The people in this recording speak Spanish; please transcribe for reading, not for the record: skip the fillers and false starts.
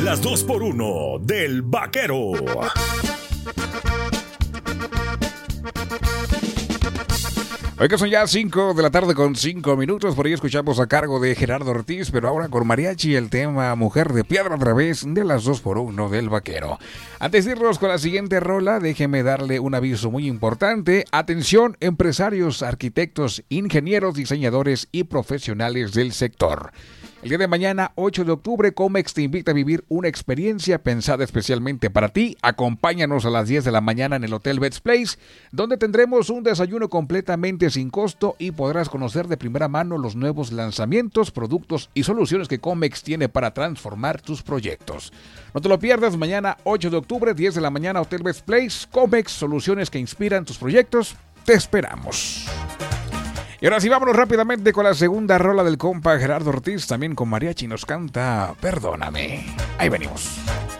Las 2x1 del Vaquero. Hoy que son ya 5 de la tarde con 5 minutos, por ahí escuchamos a cargo de Gerardo Ortiz, pero ahora con mariachi el tema Mujer de Piedra a través de las 2x1 del Vaquero. Antes de irnos con la siguiente rola, déjeme darle un aviso muy importante. Atención, empresarios, arquitectos, ingenieros, diseñadores y profesionales del sector. El día de mañana, 8 de octubre, Comex te invita a vivir una experiencia pensada especialmente para ti. Acompáñanos a las 10 de la mañana en el Hotel Bets Place, donde tendremos un desayuno completamente sin costo y podrás conocer de primera mano los nuevos lanzamientos, productos y soluciones que Comex tiene para transformar tus proyectos. No te lo pierdas, mañana 8 de octubre, 10 de la mañana, Hotel Bets Place. Comex, soluciones que inspiran tus proyectos. Te esperamos. Y ahora sí, vámonos rápidamente con la segunda rola del compa Gerardo Ortiz, también con mariachi, nos canta Perdóname. Ahí venimos.